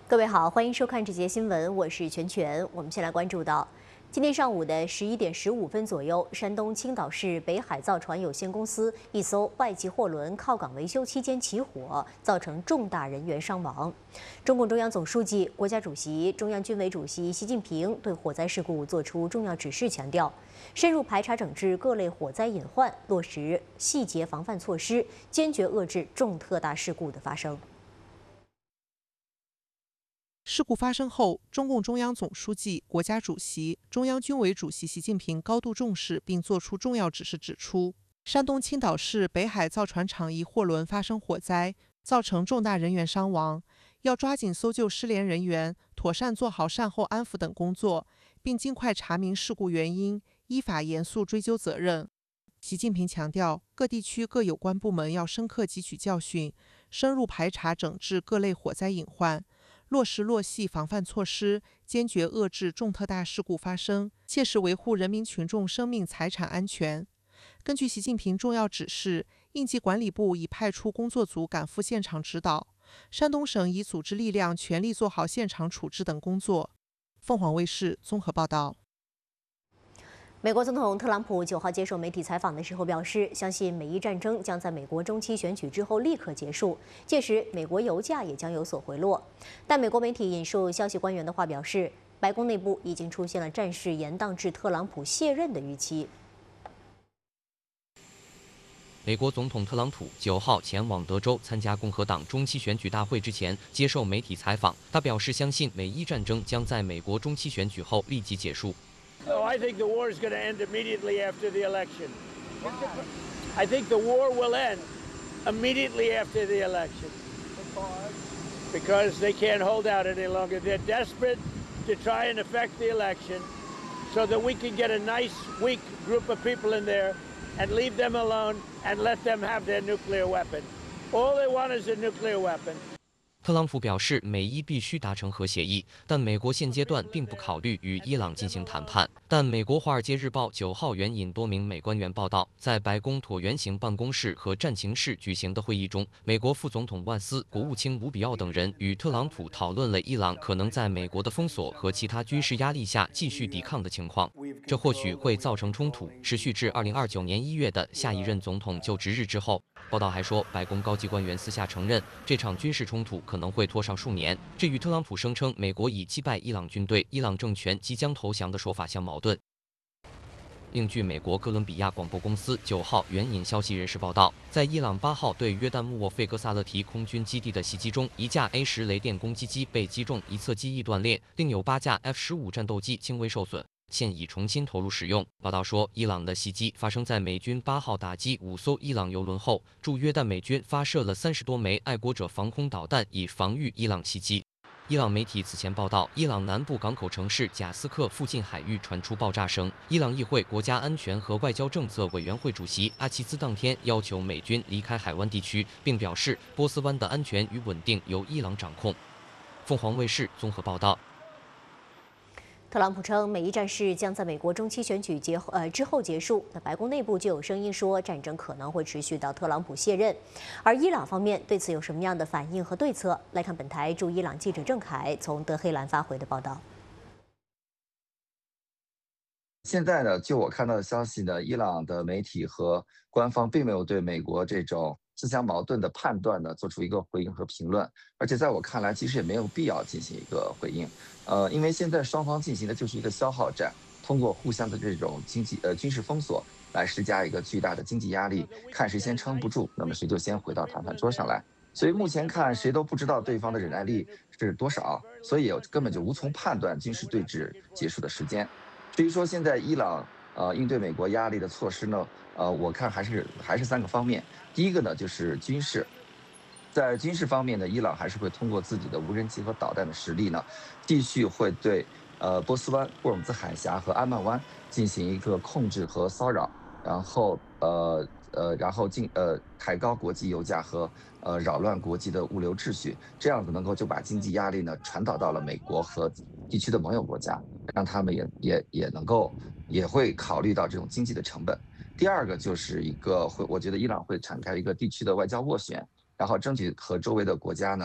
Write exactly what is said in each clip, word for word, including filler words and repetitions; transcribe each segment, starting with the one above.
各位好，欢迎收看这节新闻，我是全全。我们先来关注到，今天上午的十一点十五分左右，山东青岛市北海造船有限公司一艘外籍货轮靠港维修期间起火，造成重大人员伤亡。中共中央总书记、国家主席、中央军委主席习近平对火灾事故作出重要指示，强调深入排查整治各类火灾隐患，落实细节防范措施，坚决遏制重特大事故的发生。 事故发生后，中共中央总书记、国家主席、中央军委主席习近平高度重视，并作出重要指示，指出，山东青岛市北海造船厂一货轮发生火灾，造成重大人员伤亡，要抓紧搜救失联人员，妥善做好善后安抚等工作，并尽快查明事故原因，依法严肃追究责任。习近平强调，各地区各有关部门要深刻汲取教训，深入排查整治各类火灾隐患，落实落细防范措施，坚决遏制重特大事故发生，切实维护人民群众生命财产安全。根据习近平重要指示，应急管理部已派出工作组赶赴现场指导，山东省已组织力量全力做好现场处置等工作。凤凰卫视综合报道。 美国总统特朗普九号接受媒体采访的时候表示，相信美伊战争将在美国中期选举之后立刻结束，届时美国油价也将有所回落。但美国媒体引述消息官员的话表示，白宫内部已经出现了战事延宕至特朗普卸任的预期。 美国总统特朗普九号前往德州参加共和党中期选举大会之前，接受媒体采访，他表示相信美伊战争将在美国中期选举后立即结束。 Oh, I think the war is going to end immediately after the election. I think the war will end immediately after the election because they can't hold out any longer. They're desperate to try and affect the election so that we can get a nice, weak group of people in there and leave them alone and let them have their nuclear weapon. All they want is a nuclear weapon. 特朗普表示，美伊必须达成核协议，但美国现阶段并不考虑与伊朗进行谈判。但美国《华尔街日报》九号援引多名美官员报道，在白宫椭圆形办公室和战情室举行的会议中，美国副总统万斯、国务卿吴比奥等人与特朗普讨论了伊朗可能在美国的封锁和其他军事压力下继续抵抗的情况。这或许会造成冲突，持续至二零二九年一月的下一任总统就职日之后。报道还说，白宫高级官员私下承认，这场军事冲突可能会拖上数年，这与特朗普声称美国已击败伊朗军队、伊朗政权即将投降的说法相矛盾。另据美国哥伦比亚广播公司九号援引消息人士报道，在伊朗八号对约旦穆沃费格萨勒提空军基地的袭击中，一架 A 十雷电攻击机被击中，一侧机翼断裂，另有八架 F 十五战斗机轻微受损，现已重新投入使用。报道说，伊朗的袭击发生在美军八号打击五艘伊朗油轮后，驻约旦美军发射了三十多枚爱国者防空导弹，以防御伊朗袭击。伊朗媒体此前报道，伊朗南部港口城市贾斯克附近海域传出爆炸声。伊朗议会国家安全和外交政策委员会主席阿齐兹当天要求美军离开海湾地区，并表示波斯湾的安全与稳定由伊朗掌控。凤凰卫视综合报道。 特朗普称，美伊战事将在美国中期选举结呃之后结束。那白宫内部就有声音说，战争可能会持续到特朗普卸任。而伊朗方面对此有什么样的反应和对策？来看本台驻伊朗记者郑凯从德黑兰发回的报道。 现在呢，就我看到的消息呢，伊朗的媒体和官方并没有对美国这种自相矛盾的判断呢做出一个回应和评论，而且在我看来，其实也没有必要进行一个回应。呃，因为现在双方进行的就是一个消耗战，通过互相的这种经济呃军事封锁来施加一个巨大的经济压力，看谁先撑不住，那么谁就先回到谈判桌上来。所以目前看谁都不知道对方的忍耐力是多少，所以根本就无从判断军事对峙结束的时间。至于说现在伊朗呃应对美国压力的措施呢，呃，我看还是还是三个方面。第一个呢就是军事。在军事方面呢，伊朗还是会通过自己的无人机和导弹的实力呢，继续会对呃波斯湾、霍尔木兹海峡和安曼湾进行一个控制和骚扰，然后呃呃然后进呃抬高国际油价和呃扰乱国际的物流秩序，这样子能够就把经济压力呢传导到了美国和地区的盟友国家，让他们也也也能够也会考虑到这种经济的成本。第二个就是一个会，我觉得伊朗会展开一个地区的外交斡旋。然后争取和周围的国家呢，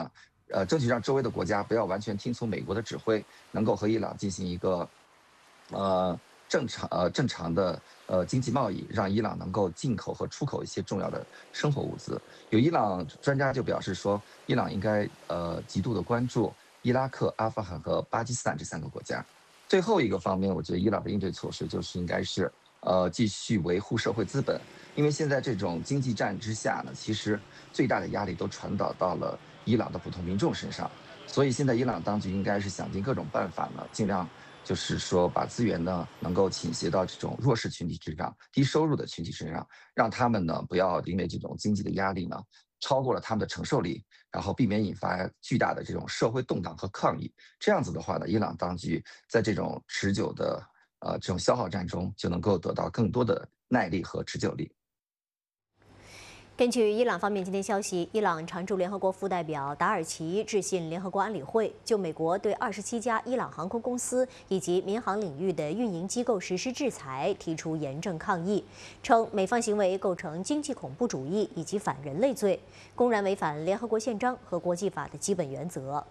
呃，争取让周围的国家不要完全听从美国的指挥，能够和伊朗进行一个，呃，正常呃正常的呃经济贸易，让伊朗能够进口和出口一些重要的生活物资。有伊朗专家就表示说，伊朗应该呃极度的关注伊拉克、阿富汗和巴基斯坦这三个国家。最后一个方面，我觉得伊朗的应对措施就是应该是呃继续维护社会资本，因为现在这种经济战之下呢，其实最大的压力都传导到了伊朗的普通民众身上，所以现在伊朗当局应该是想尽各种办法呢，尽量就是说把资源呢能够倾斜到这种弱势群体身上、低收入的群体身上，让他们呢不要因为这种经济的压力呢超过了他们的承受力，然后避免引发巨大的这种社会动荡和抗议。这样子的话呢，伊朗当局在这种持久的呃这种消耗战中就能够得到更多的耐力和持久力。 根据伊朗方面今天消息，伊朗常驻联合国副代表达尔奇致信联合国安理会，就美国对二十七家伊朗航空公司以及民航领域的运营机构实施制裁提出严正抗议，称美方行为构成经济恐怖主义以及反人类罪，公然违反联合国宪章和国际法的基本原则。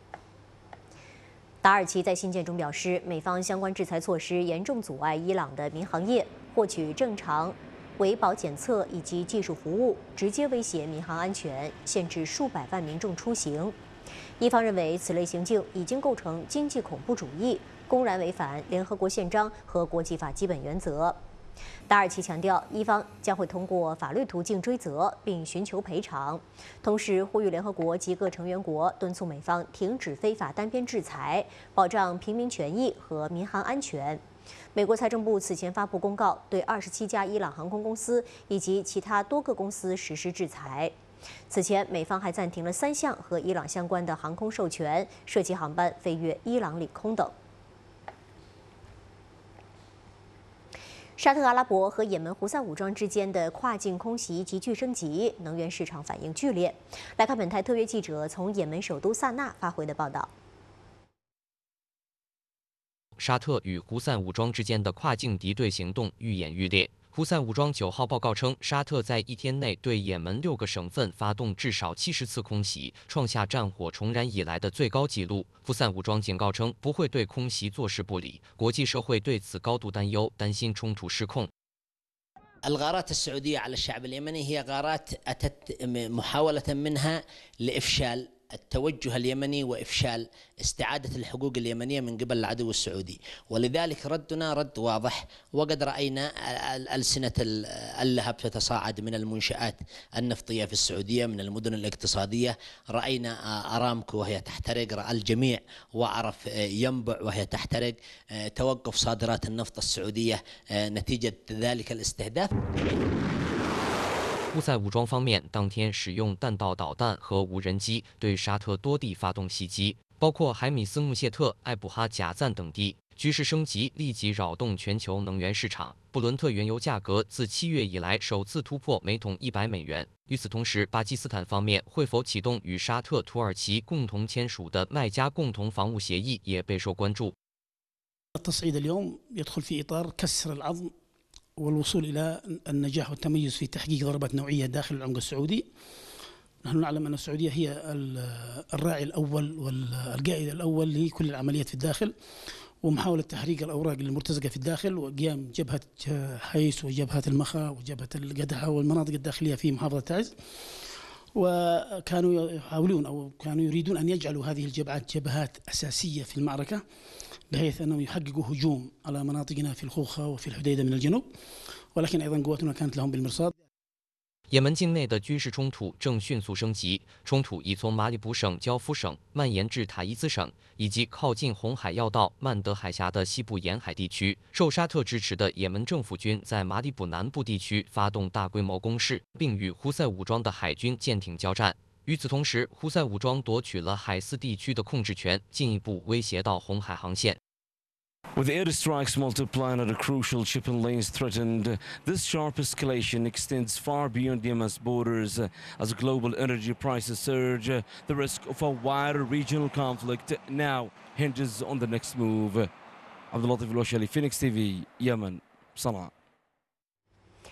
达尔奇在信件中表示，美方相关制裁措施严重阻碍伊朗的民航业获取正常维保检测以及技术服务，直接威胁民航安全，限制数百万民众出行。伊方认为此类行径已经构成经济恐怖主义，公然违反联合国宪章和国际法基本原则。达尔奇强调，伊方将会通过法律途径追责，并寻求赔偿，同时呼吁联合国及各成员国敦促美方停止非法单边制裁，保障平民权益和民航安全。美国财政部此前发布公告，对二十七家伊朗航空公司以及其他多个公司实施制裁。此前，美方还暂停了三项和伊朗相关的航空授权，涉及航班飞越伊朗领空等。沙特阿拉伯和也门胡塞武装之间的跨境空袭急剧升级，能源市场反应剧烈。来看本台特约记者从也门首都萨那发回的报道。 沙特与胡塞武装之间的跨境敌对行动愈演愈烈。胡塞武装九号报告称，沙特在一天内对也门六个省份发动至少七十次空袭，创下战火重燃以来的最高纪录。胡塞武装警告称，不会对空袭坐视不理，国际社会对此高度担忧，担心冲突失控。 الغارات السعودية على الشعب اليمني هي غارات أتت محاولة منها لإفشال التوجه اليمني وإفشال استعادة الحقوق اليمنية من قبل العدو السعودي، ولذلك ردنا رد واضح. وقد رأينا ألسنة اللهب تتصاعد من المنشآت النفطية في السعودية، من المدن الاقتصادية. رأينا أرامكو وهي تحترق، رأى الجميع وعرف ينبع وهي تحترق. توقف صادرات النفط السعودية نتيجة ذلك الاستهداف. 胡塞武装方面当天使用弹道导弹和无人机对沙特多地发动袭击，包括海米斯穆谢特、艾布哈贾赞等地。局势升级立即扰动全球能源市场，布伦特原油价格自七月以来首次突破每桶一百美元。与此同时，巴基斯坦方面会否启动与沙特、土耳其共同签署的麦加共同防务协议也备受关注。 التصعيد اليوم يدخل في إطار كسر العظم والوصول إلى النجاح والتميز في تحقيق ضربات نوعية داخل العمق السعودي. نحن نعلم أن السعودية هي الراعي الأول والقائد الأول لكل العمليات في الداخل، ومحاولة تحريك الأوراق المرتزقة في الداخل، وقيام جبهة حيس وجبهة المخا وجبهة القدحة والمناطق الداخلية في محافظة تعز. وكانوا يحاولون أو كانوا يريدون أن يجعلوا هذه الجبهات جبهات أساسية في المعركة، بحيث أنهم يحققوا هجوم على مناطقنا في الخوخة وفي الحديدة من الجنوب، ولكن أيضا قواتنا كانت لهم بالمرصاد. 也门境内的军事冲突正迅速升级，冲突已从马里卜省焦夫省蔓延至塔伊兹省，以及靠近红海要道曼德海峡的西部沿海地区。受沙特支持的也门政府军在马里卜南部地区发动大规模攻势，并与胡塞武装的海军舰艇交战。与此同时，胡塞武装夺取了海斯地区的控制权，进一步威胁到红海航线。 With airstrikes multiplying and the crucial shipping lanes threatened, this sharp escalation extends far beyond Yemen's borders. As global energy prices surge, the risk of a wider regional conflict now hinges on the next move. Abdul Latif Al-Washali, Phoenix T V, Yemen, Sana'a.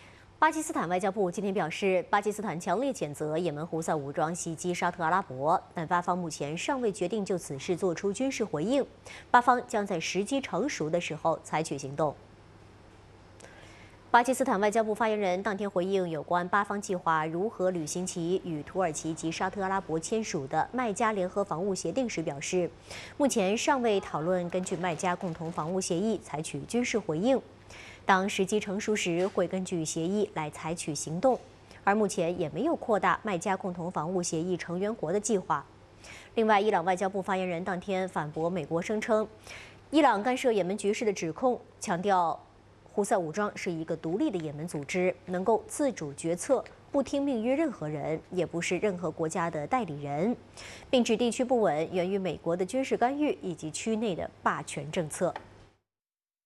巴基斯坦外交部今天表示，巴基斯坦强烈谴责也门胡塞武装袭击沙特阿拉伯，但巴方目前尚未决定就此事做出军事回应，巴方将在时机成熟的时候采取行动。巴基斯坦外交部发言人当天回应有关巴方计划如何履行其与土耳其及沙特阿拉伯签署的麦加联合防务协定时表示，目前尚未讨论根据麦加共同防务协议采取军事回应。 当时机成熟时，会根据协议来采取行动，而目前也没有扩大麦加共同防务协议成员国的计划。另外，伊朗外交部发言人当天反驳美国声称伊朗干涉也门局势的指控，强调胡塞武装是一个独立的也门组织，能够自主决策，不听命于任何人，也不是任何国家的代理人，并指地区不稳源于美国的军事干预以及区内的霸权政策。